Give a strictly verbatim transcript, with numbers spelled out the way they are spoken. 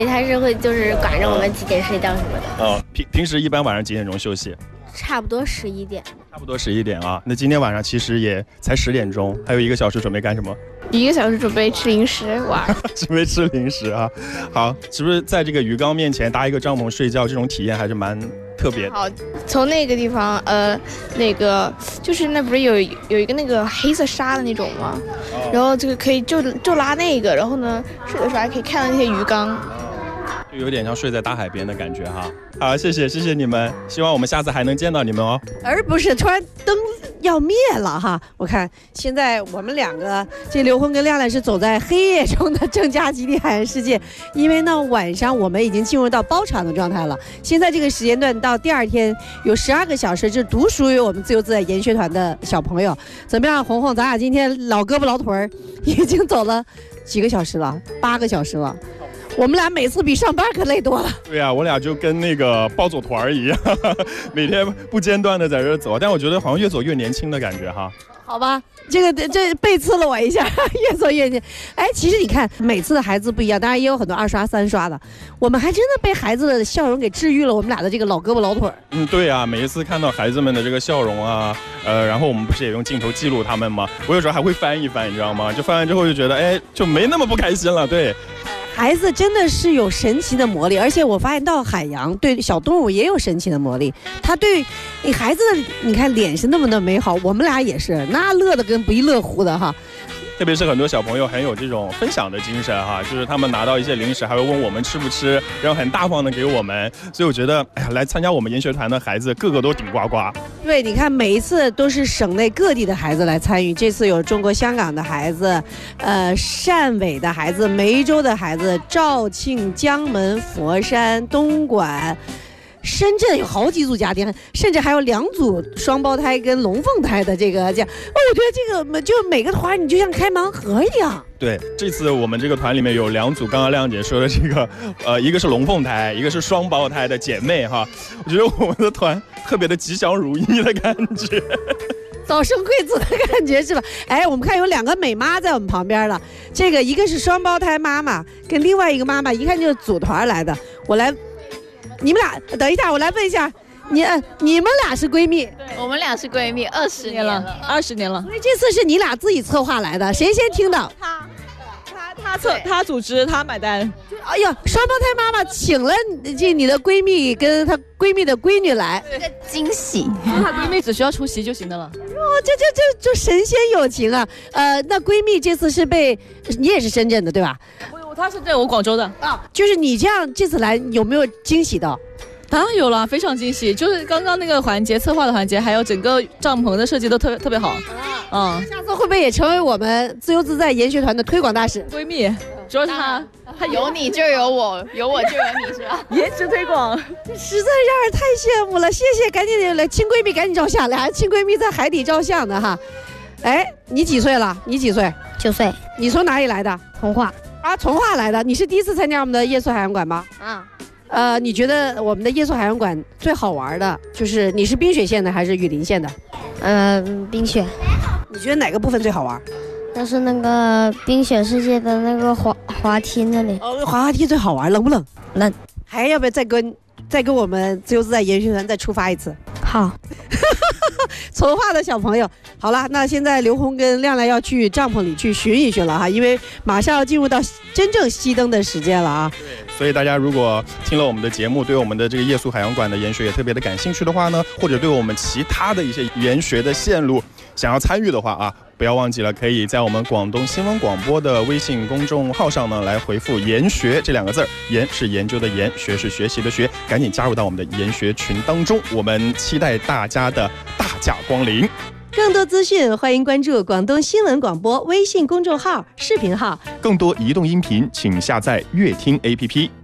还是会就是管着我们几点睡觉什么的。 哦，平平时一般晚上几点钟休息？ 差不多十一点。 差不多十一点啊。那今天晚上其实也才十点钟，还有一个小时准备干什么？ 一个小时准备吃零食玩。 准备吃零食啊。好，是不是在这个鱼缸面前搭一个帐篷睡觉，这种体验还是蛮特别的？ 好，从那个地方，呃，那个就是那不是有有一个那个黑色纱的那种吗？哦、然后这个可以就就拉那个，然后呢睡的时候还可以看到那些鱼缸。 就有点像睡在大海边的感觉哈。好，谢谢谢谢你们，希望我们下次还能见到你们哦。 而不是突然灯要灭了哈，我看现在我们两个这刘婚跟亮亮是走在黑夜中的正佳极地海洋世界，因为呢晚上我们已经进入到包场的状态了。现在这个时间段到第二天有十二个小时，是独属于我们自由自在研学团的小朋友。怎么样，红红，咱俩今天老胳膊老腿儿已经走了几个小时了？八个小时了。我们俩每次比上班可累多了。 对呀、啊，我俩就跟那个暴走团一样，每天不间断的在这走。但我觉得好像越走越年轻的感觉哈。 好吧，这个这背刺了我一下，越走越年。哎，其实你看，每次的孩子不一样，当然也有很多二刷三刷的。我们还真的被孩子的笑容给治愈了，我们俩的这个老胳膊老腿儿。 嗯，对啊，每一次看到孩子们的这个笑容啊，呃，然后我们不是也用镜头记录他们吗？我有时候还会翻一翻，你知道吗？就翻完之后就觉得，哎，就没那么不开心了。对。 孩子真的是有神奇的魔力，而且我发现到海洋对小动物也有神奇的魔力。他对你孩子的，你看脸是那么的美好，我们俩也是，那乐的跟不亦乐乎的哈。 特别是很多小朋友很有这种分享的精神哈，就是他们拿到一些零食还会问我们吃不吃，然后很大方的给我们，所以我觉得，哎呀，来参加我们研学团的孩子个个都顶呱呱。 对，你看每一次都是省内各地的孩子来参与，这次有中国香港的孩子，呃，汕尾的孩子，梅州的孩子，肇庆、江门、佛山、东莞。深圳有好几组家庭，甚至还有两组双胞胎跟龙凤胎的这个这样，哦，我觉得这个就每个团你就像开盲盒一样。 对，这次我们这个团里面有两组，刚刚亮姐说的这个，呃，一个是龙凤胎，一个是双胞胎的姐妹哈。我觉得我们的团特别的吉祥如意的感觉。 早生贵子的感觉是吧？哎，我们看有两个美妈在我们旁边了，这个一个是双胞胎妈妈，跟另外一个妈妈一看就是组团来的。我来。你们俩等一下，我来问一下，你你们俩是闺蜜？ 对，我们俩是闺蜜，二十年了，二十年了。 所以这次是你俩自己策划来的，谁先听到？ 他，他他策，他组织，他买单。 哎呀，双胞胎妈妈请了这你的闺蜜跟她闺蜜的闺女来， 这个惊喜，她闺蜜只需要出席就行的了。 哦，这这这这神仙友情啊！呃，那闺蜜这次是被你也是深圳的对吧？ 他是在我广州的啊，就是你这样这次来有没有惊喜到？ 当然有了，非常惊喜。就是刚刚那个环节，策划的环节，还有整个帐篷的设计都特别特别好。 嗯，下次会不会也成为我们自由自在研学团的推广大使？ 闺蜜，主要是她， 她有你就有我，有我就有你，是吧？ 颜值推广， 实在让人太羡慕了。谢谢，赶紧来亲闺蜜，赶紧照相，俩亲闺蜜在海底照相的哈。哎，你几岁了？你几岁？ 九岁。 你从哪里来的？ 从化。 啊，从化来的，你是第一次参加我们的夜宿海洋馆吗？ 啊， 呃，你觉得我们的夜宿海洋馆最好玩的就是你是冰雪线的还是雨林线的？ 嗯、呃，冰雪。 你觉得哪个部分最好玩？ 就是那个冰雪世界的那个滑滑梯那里。 哦，滑滑梯最好玩，冷不冷？ 冷。 还要不要再跟再跟我们自由自在研学团再出发一次？ 好。 从化的小朋友，好了，那现在刘红跟亮亮要去帐篷里去寻一寻了哈，因为马上要进入到真正熄灯的时间了啊。 对，所以大家如果听了我们的节目，对我们的这个夜宿海洋馆的研学也特别的感兴趣的话呢，或者对我们其他的一些研学的线路想要参与的话啊，不要忘记了，可以在我们广东新闻广播的微信公众号上呢来回复研学这两个字儿，研是研究的研，学是学习的学，赶紧加入到我们的研学群当中，我们期待大家的大驾光临。 更多资讯欢迎关注广东新闻广播微信公众号、视频号。 更多移动音频请下载乐听 A P P。